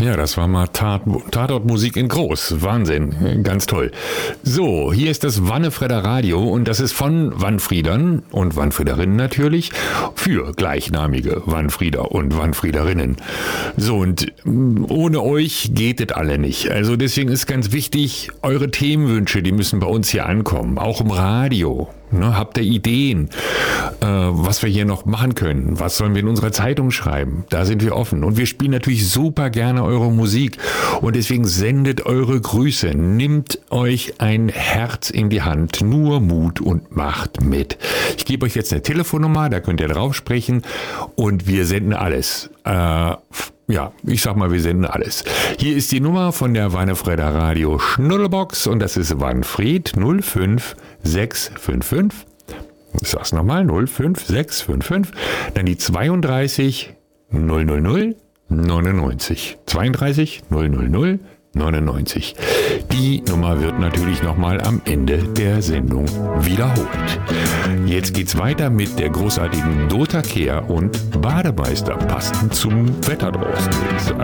Ja, das war mal Tatortmusik in groß. Wahnsinn, ganz toll. So, hier ist das Wannefredder Radio und das ist von Wannfriedern und Wannfriederinnen natürlich für gleichnamige Wannfrieder und Wannfriederinnen. So, und ohne euch geht es alle nicht. Also deswegen ist ganz wichtig, eure Themenwünsche, die müssen bei uns hier ankommen, auch im Radio. Ne, habt ihr Ideen, was wir hier noch machen können? Was sollen wir in unserer Zeitung schreiben? Da sind wir offen. Und wir spielen natürlich super gerne eure Musik. Und deswegen sendet eure Grüße. Nehmt euch ein Herz in die Hand. Nur Mut und macht mit. Ich gebe euch jetzt eine Telefonnummer, da könnt ihr drauf sprechen. Und wir senden alles. Ja, ich sag mal, wir senden alles. Hier ist die Nummer von der Wannefredder Radio Schnullerbox und das ist Wannfried 05655. Ich sag's nochmal, 05655. Dann die 32 000 99. 32 000 99. Die Nummer wird natürlich nochmal am Ende der Sendung wiederholt. Jetzt geht's weiter mit der großartigen Dota Kehr und Bademeister, passend zum Wetter draußen.